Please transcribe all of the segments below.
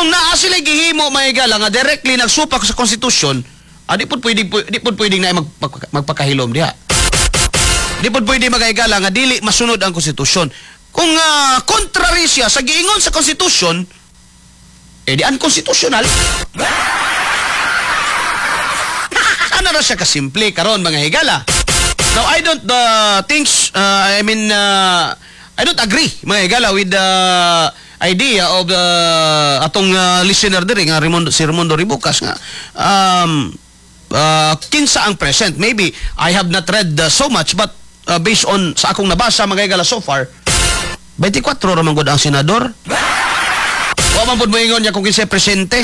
kung naa sila gihimo mahigala nga directly nagsupak sa konstitusyon, di po pwedeng na magpakahilom diha. Di po pwede magahigala nga dili masunod ang konstitusyon. Kung contrary siya sa giingon sa konstitusyon, di unconstitutional. Sana na siya kasimple karon mga higala. Now I don't I don't agree mga higala with the idea of atong listener diri nga si Raimundo Ribucas nga kinsa ang present. Maybe I have not read so much, but based on sa akong nabasa mga higala so far, 24 raman gud ang senador. Wa man pud moingon niya kung kinsa presente.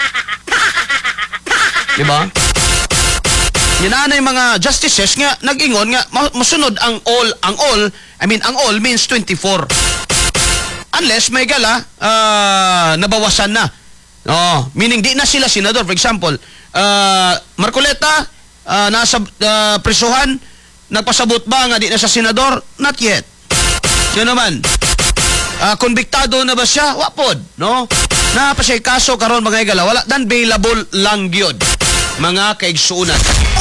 Di ba? Yan na mga justices nga nag-ingon nga masunod ang all means 24. Unless may gala nabawasan na. Meaning di na sila senador. For example, Marcoleta nasa prisuhan, nagpasabot ba nga di na sa senador? Not yet. Yun naman. Konbiktado na ba siya? Wapod, no? Na pa siya kaso karon mga higala, wala dan bailable lang gyud mga kaigsuunan.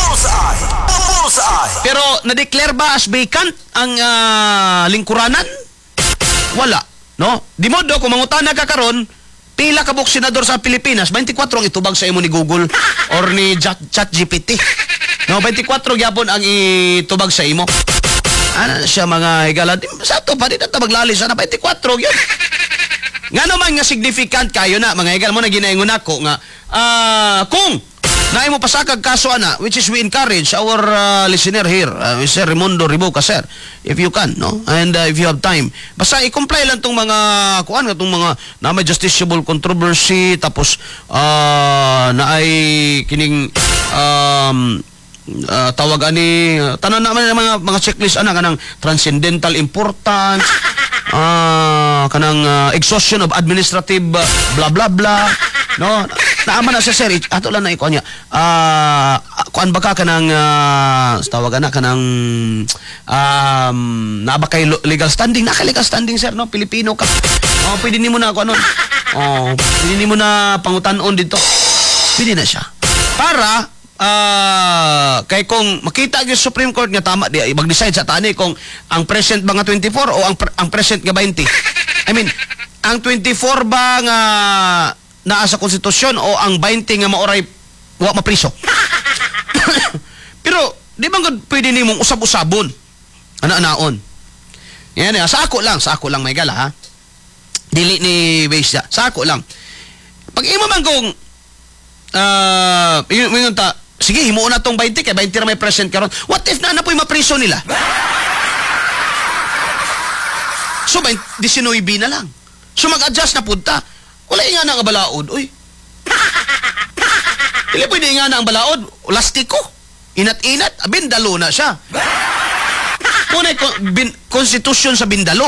Pero na-declare ba as vacant ang lingkuranan? Wala, no? Di modo kung mangutana ka karon, pila ka buk senador sa Pilipinas, 24 ang itubag sa imo ni Google or ni ChatGPT. No, 24 gyapon ang itubag sa imo. Ano siya mga higala? Sa to pa, di na maglalis na 24 yun. Nga naman nga significant kayo na, mga higala mo na ginaingon ako nga, kung naay mo pasakag kaso ana, which is we encourage our listener here, Mr. Raimundo Ribucas, sir, if you can, no? And if you have time. Basta i-comply lang tong mga, kuan nga tong mga na may justiciable controversy, tapos naay kining tawag ani tanan naman mga checklist ana kanang transcendental importance, kanang exhaustion of administrative blah blah blah, no? Naaman na sa sir, ato lang na iko niya. Kuan ba ka kanang tawag ana kanang naa ba kay legal standing? Naka legal standing sir, no? Pilipino ka. Pwede nimo na ako ano. Pwede nimo na pangutan-on dito. Pwede na siya. Para kay kung makita gyud Supreme Court nga tama di mag-decide sa tani kung ang present ba nga 24 o ang present nga 20. I mean, ang 24 ba nga naa sa konstitusyon o ang 20 nga maoray wa mapriso. Pero di ba gud pwede nimong usab-usabon ana-anaon. Yan sa ako lang may gala ha. Dili ni base sa ako lang. Pag imo man kung yung ta sige, himuon na tong 20 kay 20 na may present karon. What if na po'y mapriso nila? So, 19 na lang. So, mag-adjust na punta. Wala nga na ang balaod. Uy. Dili pwede nga na ang balaod. Lastiko. Inat-inat. Bindalo na siya. Kunay konstitusyon sa bindalo.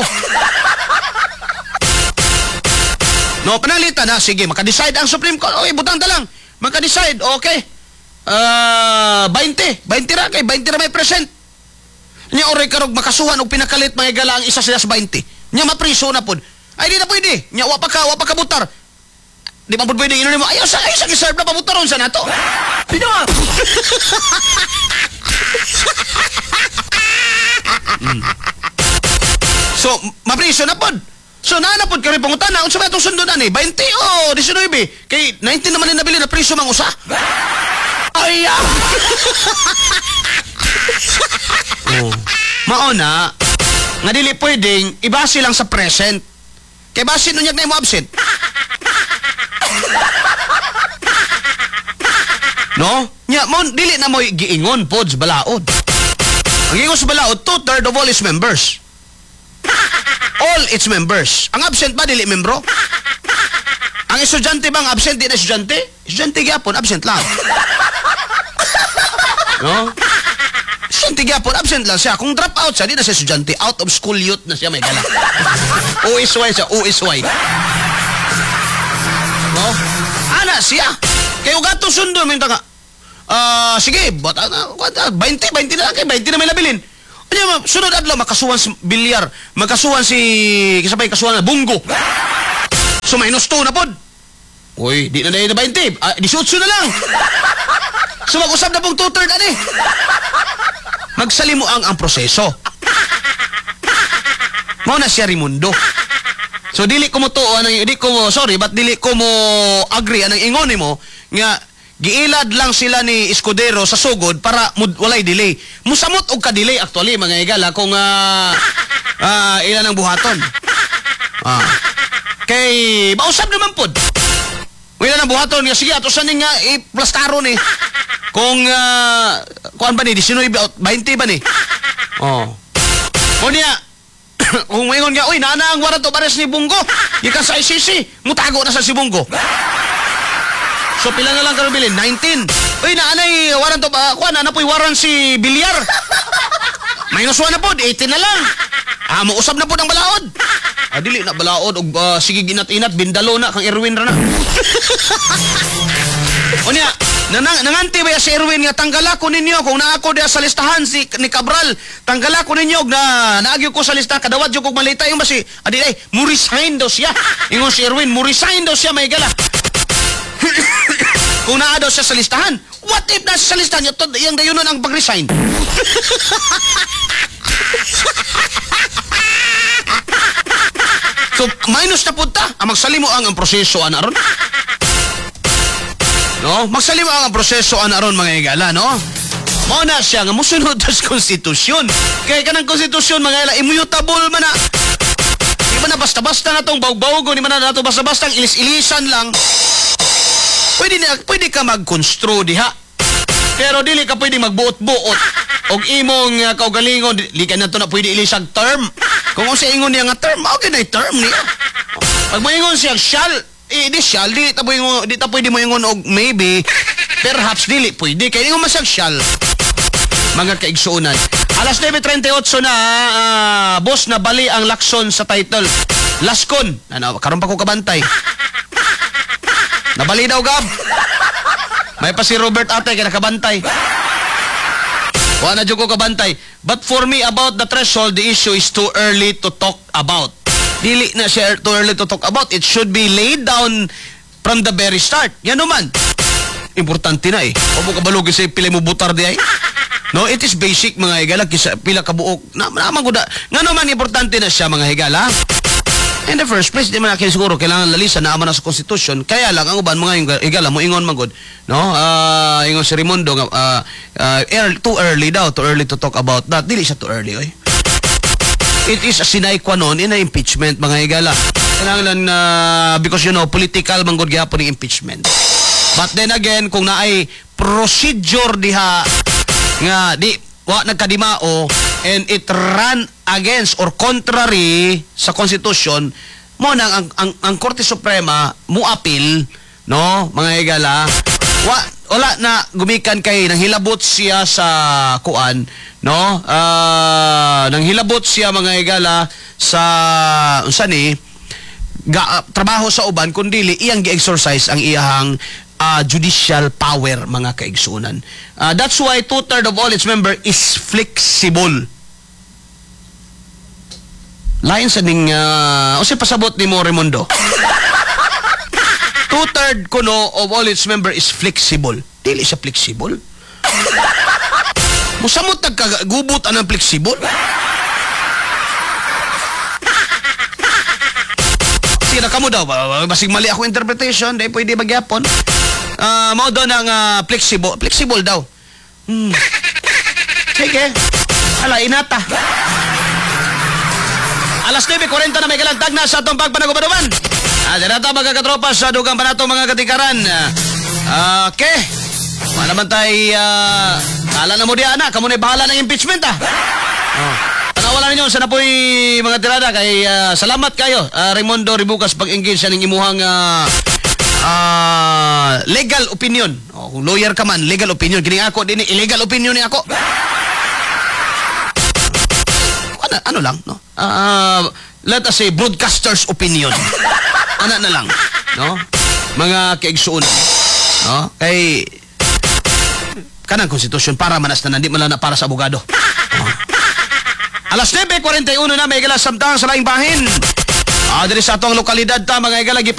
No, panalitan na. Sige, maka-decide ang Supreme Court. Okay, butang ta lang. Maka-decide. Okay. 20 ra kay 20 ra may present. Nya oray karog makasuhan og pinakalit mga gala ang isa sila sa 20. Nya mapriso na pud. Ay di na pwede. Nya wa pa ka butar. Di ba pud pwede inon mo? Ayaw sa giserve na pabutaron sa nato. Pino. So mapriso na pud. So na pud kami pangutana unsa ba itong sundon ani? 20 o 19 kay 19 naman nabili na priso mang usa. Ay! Mauna, nga dili pwedeng ibase lang sa present. Kay base nunyag na mo absent. No? Nya mo dili na mo giingon pods balaod. Ang ingon sa balaod, 2/3 of all its members. All its members. Ang absent ba dili membro? Ang estudyante bang absent di na estudyante? Estudyante gyapon absent lang. No? Estudyante gyapon absent lang siya. Kung drop out siya, di na siya estudyante. Out of school youth na siya may gala. OSY siya, OSY. No? Ana siya. Kaya ugato sundo minta ka. Sige, bata na 20 na lang kay 20 na may labilin. Ano sunod adlaw makasuhan si bilyar, makasuhan si kasabay kasuhan na bunggo. So minus 2 na pod. Uy, di na 20. 18 na lang. So mag-usap na pong 2/3 ani. Magsalimu ang proseso. Mao na siya Raimundo. So dili ko mo dili ko mo agree anang ingon nimo nga giilad lang sila ni Escudero sa sugod para walay delay. Musamot og ka-delay actually mga igala kung ilan ang buhaton. Kay mausap naman pod. Ilan ang buhaton nga sige ato sa nga i-plastaro ni. Kung kuan ba ni 19 20 ba ni? Oh. O niya kung maingon nga, uy, nana ang waranto pares ni Bungo. Ika sa ICC, mutago na sa si Bungo. So, pila na lang karon bilin? 19. Uy, naanay waranto pa, nana po'y waran si Bilyar. Minus 1 na po, 18 na lang. Mausap na po ng balaod. Dili na balaod, sige ginat-inat, bindalo na, kang Erwin ra na. O niya, nanganti ba si Erwin nga tanggala ko ninyo kung naako dia sa listahan ni Cabral, tanggala ko ninyo na naagyo ko sa listahan kadawat jud kog malita yung basi mo-resign daw siya. Ingon si Erwin, mo-resign daw siya may gala. Kung naa daw siya sa listahan, what if nasa sa listahan yung dayunon ang pag-resign? So minus na punta ang magsalimo ang proseso anaron. No, magsalimo ang proseso anaron mga igala, no? Mao na siya nga musunod sa konstitusyon. Kay kanang konstitusyon mga igala immutable man na. Di ba na basta-basta na tong bawg-bawgo ni man na nato basta-basta ilis-ilisan lang. Pwede ka mag-construe diha. Pero dili ka pwede magbuot-buot og imong kaugalingon dili ka na to na pwede ilisag term. Kung sa ingon niya nga term, okay na term niya. Pag maingon siya shall di shall, di ta pwede mo ingon og maybe, perhaps dili pwede. Kaya ingon masag shall. Mga kaigsuunan. Alas 9:38 na, boss na bali ang lakson sa title. Laskon. Karon pa ko kabantay. Nabali daw gab. May pa si Robert ate kaya nakabantay. Wala na dyan ko kabantay. But for me, about the threshold, the issue is too early to talk about. Dili na siya too early to talk about. It should be laid down from the very start. Yan naman. Importante na eh. O mo kabalog sa pila mo butar di ay. No, it is basic mga higala. Kisa pila kabuok. Naman ko da. Nga naman, importante na siya mga higala. In the first place, di man akin siguro kailangan lalisan na ama na sa konstitusyon. Kaya lang, ang uban mga higala mo ingon magod. No? Ingon si Raimundo nga, too early daw. Too early to talk about that. Dili siya too early, oy. It is a sine qua non in a impeachment, mga higala. Kailangan because you know, political manggod gyapon ng impeachment. But then again, kung naay procedure diha nga di nagkadimao and it ran against or contrary sa Constitution, mo nang ang Korte Suprema mo appeal, no, mga higala, wala na gumikan kay nang hilabot siya sa kuan, no, nang hilabot siya mga higala sa unsa ni trabaho sa uban kundi iyang gi-exercise ang iyang judicial power mga kaigsunan. That's why 2/3 of all its member is flexible. Lain sa ning usi pasabot ni mo Raimundo. 2/3 kuno of all its member is flexible. Dili siya flexible. Musamot nagkagubot anang flexible. Sige na kamo daw, basig mali ako interpretation, dahil pwede magyapon. Mao doon ang flexible. Flexible daw. Sige. Ala, inata. Alas 9:40 na may kalagtag na sa atong pagpanagubaduman. Dirata magkakatropa sa dugang panato mga katikaran. Okay. Wala naman tayo, ala na mo diyan na. Kamu na bahala ng impeachment Wala ninyo sa napoy mga tirada kay salamat kayo Raimundo Ribucas pag-engage sa ning imuhang legal opinion. Kung lawyer ka man, legal opinion kini ako dinhi illegal opinion ni ako. Ano lang, no? Let us say broadcaster's opinion. Ana na lang, no? Mga kaigsuon, no? Kay kanang konstitusyon para manas na di man na para sa abogado. Alas 9:41 na may igala samtang sa laing bahin. Diri sa atong lokalidad ta mga igala